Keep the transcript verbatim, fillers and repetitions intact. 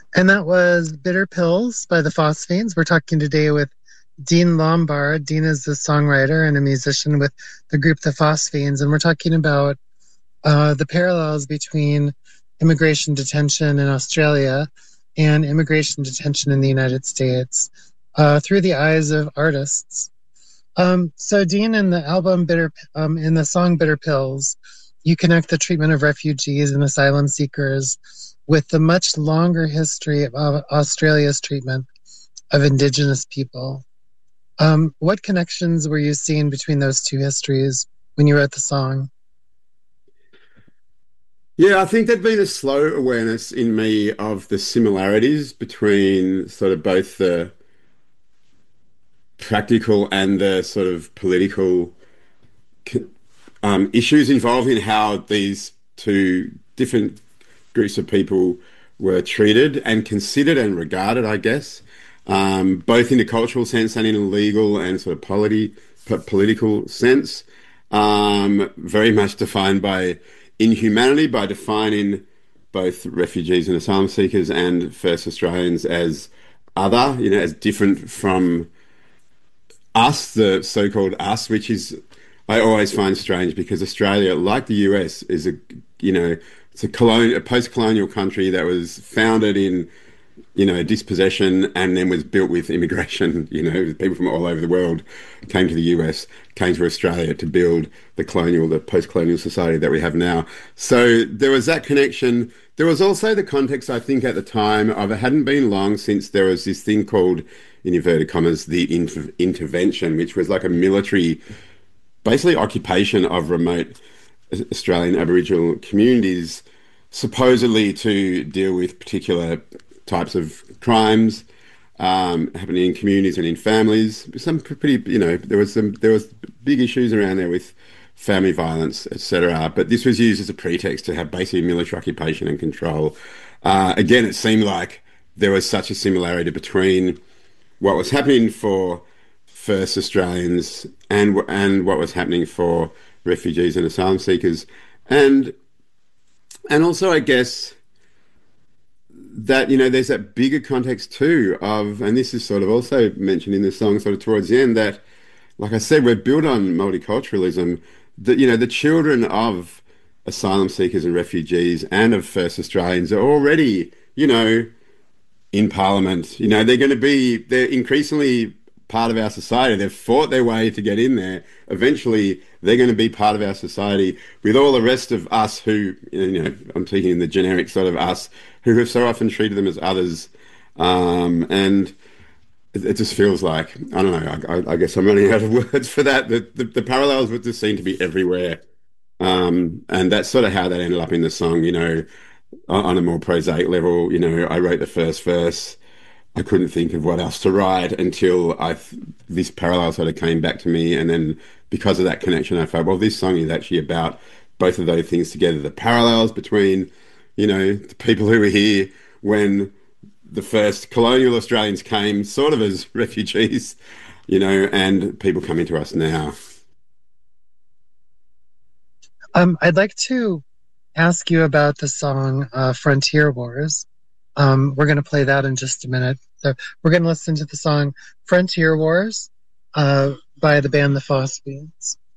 And that was Bitter Pills by the Phosphates. We're talking today with Dean Lombard. Dean is a songwriter and a musician with the group The Phosphates, and we're talking about uh, the parallels between immigration detention in Australia and immigration detention in the United States uh, through the eyes of artists. Um, so, Dean, in the album Bitter, um, in the song Bitter Pills, you connect the treatment of refugees and asylum seekers with the much longer history of Australia's treatment of Indigenous people. Um, what connections were you seeing between those two histories when you wrote the song? Yeah, I think there'd been a slow awareness in me of the similarities between sort of both the practical and the sort of political um, issues involved in how these two different groups of people were treated and considered and regarded, I guess, um, both in a cultural sense and in a legal and sort of polity, political sense. Um, very much defined by inhumanity, by defining both refugees and asylum seekers and First Australians as other, you know, as different from us, the so-called us, which is, I always find strange because Australia, like the U S, is a, you know, it's a colonial, a post-colonial country that was founded in, you know, dispossession and then was built with immigration. You know, people from all over the world came to the U S, came to Australia to build the colonial, the post-colonial society that we have now. So there was that connection. There was also the context, I think, at the time of it hadn't been long since there was this thing called, in inverted commas, the inter intervention, which was like a military, basically occupation of remote Australian Aboriginal communities, supposedly to deal with particular types of crimes um, happening in communities and in families. Some pretty, you know, there was some, there was big issues around there with family violence, et cetera. But this was used as a pretext to have basically military occupation and control. Uh, again, it seemed like there was such a similarity between what was happening for First Australians and and what was happening for refugees and asylum seekers, and and also, I guess, that, you know, there's that bigger context too of, and this is sort of also mentioned in the song sort of towards the end, that, like I said, we're built on multiculturalism, that, you know, the children of asylum seekers and refugees and of First Australians are already, you know, in Parliament. You know, they're going to be, they're increasingly part of our society. They've fought their way to get in there. Eventually, they're going to be part of our society with all the rest of us who, you know, I'm speaking in the generic sort of us, who have so often treated them as others. Um, and it, it just feels like, I don't know, I, I, I guess I'm running out of words for that. The, the, the parallels would just seem to be everywhere. Um, and that's sort of how that ended up in the song, you know, on, on a more prosaic level. You know, I wrote the first verse. I couldn't think of what else to write until I this parallel sort of came back to me, and then because of that connection, I felt, well, this song is actually about both of those things together: the parallels between, you know, the people who were here when the first colonial Australians came, sort of as refugees, you know, and people coming to us now. Um, I'd like to ask you about the song uh, "Frontier Wars." Um, we're going to play that in just a minute. So we're going to listen to the song Frontier Wars uh, by the band The Phosphates.